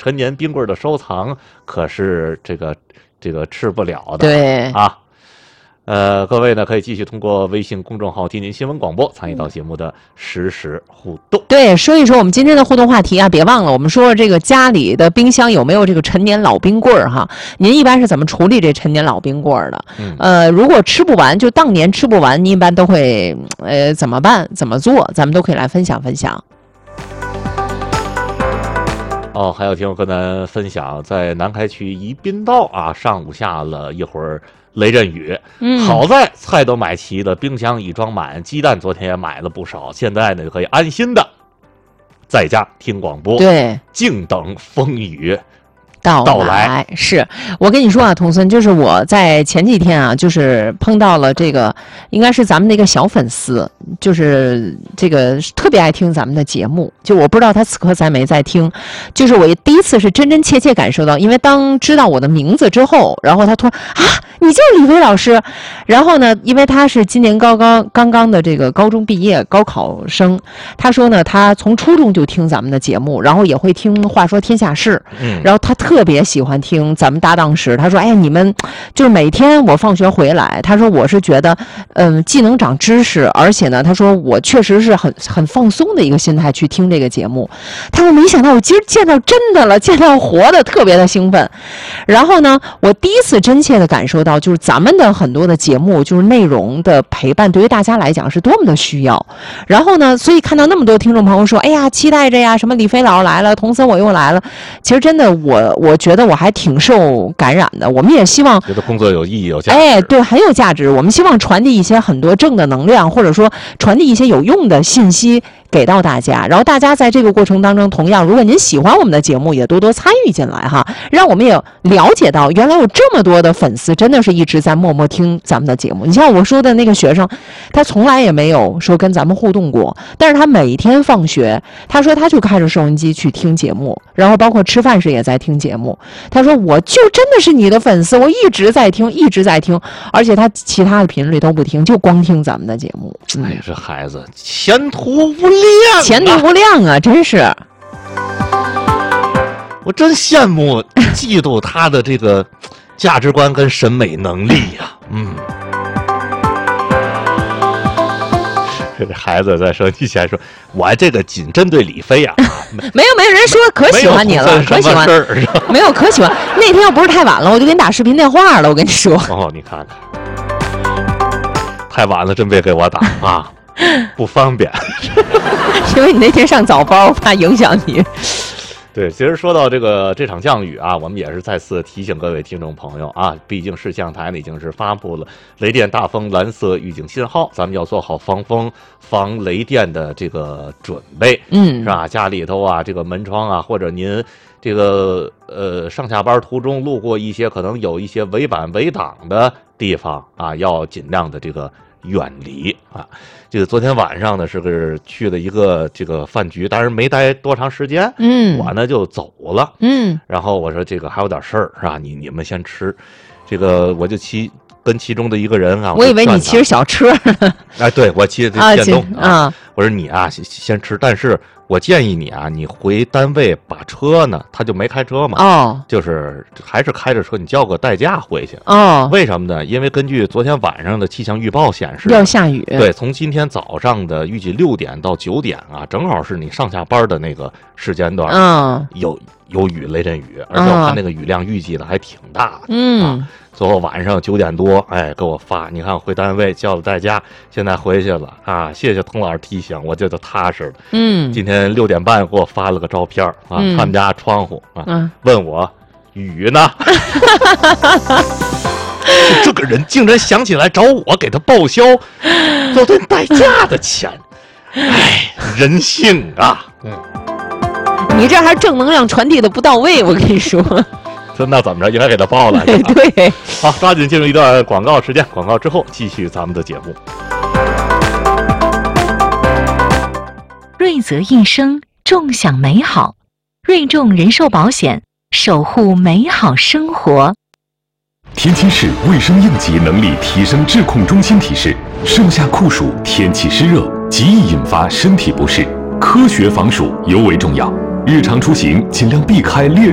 陈年冰棍的收藏可是这个吃不了的。 对啊。各位呢可以继续通过微信公众号天津新闻广播参与到节目的实时互动。 对，说一说我们今天的互动话题啊，别忘了我们说这个家里的冰箱有没有这个陈年老冰棍儿哈？您一般是怎么处理这陈年老冰棍儿的？如果吃不完，就当年吃不完，您一般都会怎么办？怎么做？咱们都可以来分享分享。 还有听友跟咱分享，在南开区宜宾道啊，上午下了一会儿雷阵雨，好在菜都买齐了，冰箱已装满，鸡蛋昨天也买了不少，现在呢就可以安心的在家听广播， 对， 静等风雨到来。是我跟你说啊，童森，就是我在前几天啊，就是碰到了这个，应该是咱们的一个小粉丝，就是这个特别爱听咱们的节目，就我不知道他此刻在没在听，就是我第一次是真真切切感受到，因为当知道我的名字之后，然后他突然你就是李飞老师，然后呢，因为他是今年刚刚的这个高中毕业高考生，他说呢，他从初中就听咱们的节目，然后也会听《话说天下事》，然后他特别喜欢听咱们搭档时，他说，哎呀，你们就是每天我放学回来，他说我是觉得，既能长知识，而且呢，他说我确实是很放松的一个心态去听这个节目。他说没想到我今儿见到真的了，见到活的，特别的兴奋。然后呢，我第一次真切的感受到，就是咱们的很多的节目，就是内容的陪伴，对于大家来讲是多么的需要。然后呢，所以看到那么多听众朋友说，哎呀，期待着呀，什么李飞老师来了，童森我又来了。其实真的，我觉得我还挺受感染的。我们也希望觉得工作有意义有价值， 哎，对，很有价值。我们希望传递一些很多正的能量，或者说传递一些有用的信息给到大家。然后大家在这个过程当中，同样，如果您喜欢我们的节目，也多多参与进来哈，让我们也了解到原来有这么多的粉丝，真的是一直在默默听咱们的节目。你像我说的那个学生，他从来也没有说跟咱们互动过，但是他每天放学，他说他就开着收音机去听节目，然后包括吃饭时也在听节目。他说我就真的是你的粉丝，我一直在听，而且他其他的频率都不听，就光听咱们的节目。 哎呀，这孩子前途无量， 前途无量啊，真是。 我真羡慕、嫉妒他的这个价值观跟审美能力呀。这个孩子在收音机前说：“我这个仅针对李飞呀， 没有人说可喜欢你了，可喜欢，没有可喜欢。那天要不是太晚了，我就给你打视频电话了。我跟你说， 你看看，太晚了，真别给我打啊，不方便。 因为你那天上早班，我怕影响你。” 对，其实说到这场降雨啊，我们也是再次提醒各位听众朋友啊，毕竟气象台呢已经是发布了雷电大风蓝色预警信号，咱们要做好防风防雷电的这个准备，是吧？家里头啊，这个门窗啊，或者您这个上下班途中路过一些可能有一些围板围挡的地方啊，要尽量的这个远离啊。这个昨天晚上呢是去了一个这个饭局，但是没待多长时间，我呢就走了，然后我说这个还有点事儿是吧？你们先吃，这个我就跟其中的一个人啊， 我以为你骑着小车呢。 哎，对，我骑着电动啊。我说你啊先吃，但是我建议你啊，你回单位把车呢，他就没开车嘛，就是还是开着车，你叫个代驾回去。为什么呢？因为根据昨天晚上的气象预报显示要下雨。 对，从今天早上的预计6点到9点啊，正好是你上下班的那个时间段，有雨，雷阵雨，而且我看那个雨量预计的还挺大的，最后晚上9点多，哎，给我发，你看回单位叫了代驾，现在回去了啊，谢谢童老师提醒，我觉得踏实了。今天6点半给我发了个照片啊，他们家窗户啊，问我雨呢。这个人竟然想起来找我给他报销做顿代驾的钱，哎，人性啊！ 你这还正能量传递的不到位，我跟你说。 那怎么着，应该给他报了。 对， 好，抓紧进入一段广告时间，广告之后继续咱们的节目。 瑞泽应声，众享美好。瑞众人寿保险，守护美好生活。 天津市卫生应急能力提升治控中心提示：盛夏酷暑，天气湿热，极易引发身体不适，科学防暑尤为重要。日常出行尽量避开烈